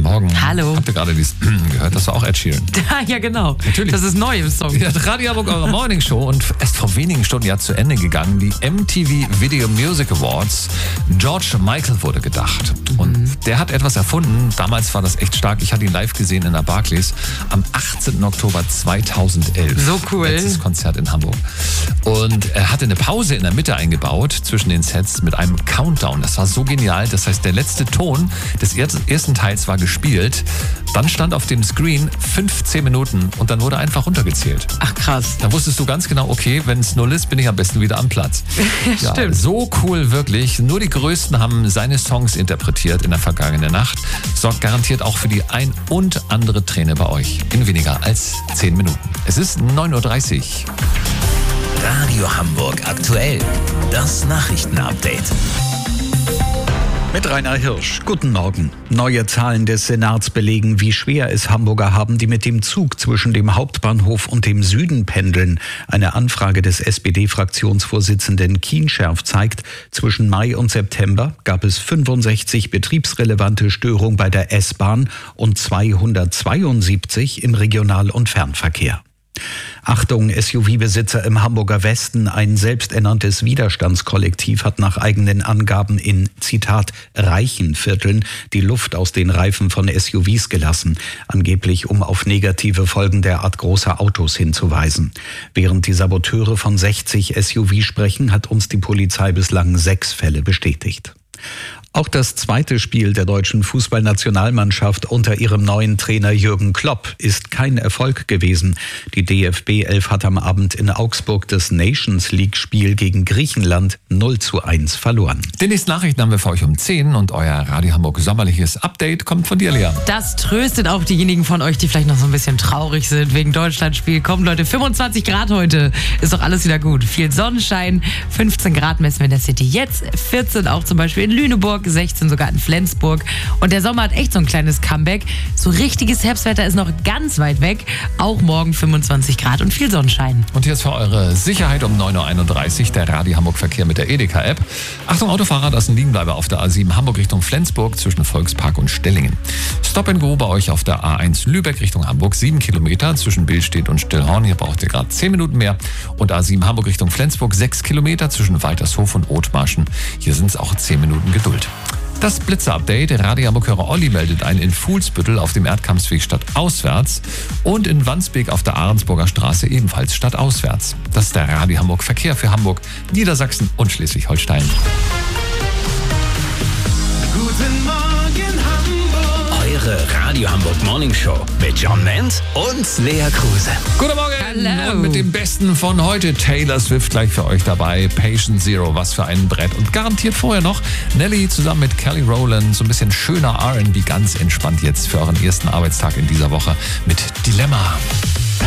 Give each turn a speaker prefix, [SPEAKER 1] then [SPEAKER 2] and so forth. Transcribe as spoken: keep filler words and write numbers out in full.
[SPEAKER 1] Morgen.
[SPEAKER 2] Hallo.
[SPEAKER 1] Habt ihr gerade dies gehört? Das war auch Ed Sheeran.
[SPEAKER 2] Ja, genau.
[SPEAKER 1] Natürlich.
[SPEAKER 2] Das ist neu im Song.
[SPEAKER 1] Ja, Radio Hamburg, eure Morning Show, und erst vor wenigen Stunden ja zu Ende gegangen. Die M T V Video Music Awards. George Michael wurde gedacht. Und mhm. der hat etwas erfunden. Damals war das echt stark. Ich hatte ihn live gesehen in der Barclays am achtzehnten Oktober zweitausendelf.
[SPEAKER 2] So cool.
[SPEAKER 1] Letztes Konzert in Hamburg. Und er hatte eine Pause in der Mitte eingebaut zwischen den Sets mit einem Countdown. Das war so genial. Das heißt, der letzte Ton des ersten Teils war gespielt. Dann stand auf dem Screen fünfzehn Minuten und dann wurde einfach runtergezählt.
[SPEAKER 2] Ach krass.
[SPEAKER 1] Da wusstest du ganz genau, okay, wenn es null ist, bin ich am besten wieder am Platz.
[SPEAKER 2] Ja, stimmt.
[SPEAKER 1] So cool, wirklich. Nur die Größten haben seine Songs interpretiert in der vergangenen Nacht. Sorgt garantiert auch für die ein und andere Träne bei euch. In weniger als zehn Minuten. Es ist neun Uhr dreißig.
[SPEAKER 3] Radio Hamburg aktuell. Das Nachrichtenupdate.
[SPEAKER 4] Mit Rainer Hirsch. Guten Morgen. Neue Zahlen des Senats belegen, wie schwer es Hamburger haben, die mit dem Zug zwischen dem Hauptbahnhof und dem Süden pendeln. Eine Anfrage des S P D-Fraktionsvorsitzenden Kienscherf zeigt, zwischen Mai und September gab es fünfundsechzig betriebsrelevante Störungen bei der S-Bahn und zweihundertzweiundsiebzig im Regional- und Fernverkehr. Achtung, S U V-Besitzer im Hamburger Westen. Ein selbsternanntes Widerstandskollektiv hat nach eigenen Angaben in, Zitat, reichen Vierteln die Luft aus den Reifen von S U Vs gelassen, angeblich um auf negative Folgen derart großer Autos hinzuweisen. Während die Saboteure von sechzig S U V sprechen, hat uns die Polizei bislang sechs Fälle bestätigt. Auch das zweite Spiel der deutschen Fußballnationalmannschaft unter ihrem neuen Trainer Jürgen Klopp ist kein Erfolg gewesen. Die D F B elf hat am Abend in Augsburg das Nations League-Spiel gegen Griechenland null zu eins verloren.
[SPEAKER 1] Die nächsten Nachrichten haben wir für euch um zehn und euer Radio Hamburg sommerliches Update kommt von dir, Lea.
[SPEAKER 2] Das tröstet auch diejenigen von euch, die vielleicht noch so ein bisschen traurig sind wegen Deutschlandspiel. Kommt Leute, fünfundzwanzig Grad heute. Ist doch alles wieder gut. Viel Sonnenschein, fünfzehn Grad messen wir in der City jetzt, vierzehn auch zum Beispiel in Lüneburg, sechzehn sogar in Flensburg. Und der Sommer hat echt so ein kleines Comeback. So richtiges Herbstwetter ist noch ganz weit weg. Auch morgen fünfundzwanzig Grad und viel Sonnenschein.
[SPEAKER 1] Und hier ist für eure Sicherheit um neun Uhr einunddreißig der Radio Hamburg Verkehr mit der Edeka-App. Achtung, Autofahrer, das ist ein Liegenbleiber auf der A sieben Hamburg Richtung Flensburg zwischen Volkspark und Stellingen. Stop and Go bei euch auf der A eins Lübeck Richtung Hamburg, sieben Kilometer zwischen Billstedt und Stillhorn. Hier braucht ihr gerade zehn Minuten mehr. Und A sieben Hamburg Richtung Flensburg, sechs Kilometer zwischen Waltershof und Othmarschen. Hier sind es auch zehn Minuten Geduld. Das Blitzer-Update. Radio Hamburg-Hörer Olli meldet ein in Fuhlsbüttel auf dem Erdkampsweg stadtauswärts und in Wandsbek auf der Ahrensburger Straße ebenfalls stadtauswärts. Das ist der Radio Hamburg Verkehr für Hamburg, Niedersachsen und Schleswig-Holstein.
[SPEAKER 3] Guten Morgen Hamburg. Eure Radio Hamburg Morning Show mit John Ment und Lea Kruse.
[SPEAKER 1] Guten Morgen.
[SPEAKER 2] Hallo.
[SPEAKER 1] Und mit dem Besten von heute, Taylor Swift gleich für euch dabei. Patient Zero, was für ein Brett. Und garantiert vorher noch Nelly zusammen mit Kelly Rowland. So ein bisschen schöner R and B, ganz entspannt jetzt für euren ersten Arbeitstag in dieser Woche mit Dilemma.